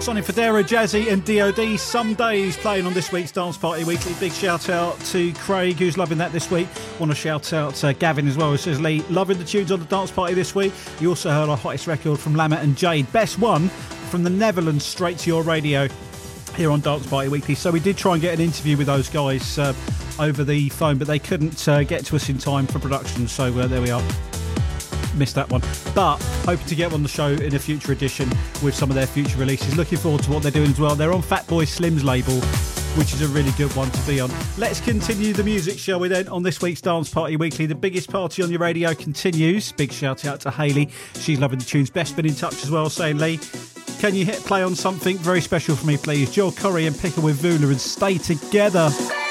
Sonic Federa, Jazzy and DOD. Some days playing on this week's Dance Party Weekly. Big shout out to Craig, who's loving that this week. Want to shout out Gavin as well, who says, Lee, loving the tunes on the Dance Party this week. You also heard our hottest record from Lama and Jade. Best one from the Netherlands, straight to your radio here on Dance Party Weekly. So we did try and get an interview with those guys over the phone, but they couldn't get to us in time for production. So there we are. Missed that one, but hoping to get on the show in a future edition with some of their future releases. Looking forward to what they're doing as well. They're on Fatboy Slim's label, which is a really good one to be on. Let's continue the music, shall we then, on this week's Dance Party Weekly. The biggest party on your radio continues. Big shout out to Hayley, she's loving the tunes. Beth's been in touch as well, saying, Lee, can you hit play on something very special for me, please? Joel Corey and Pickle with Vula and Stay Together.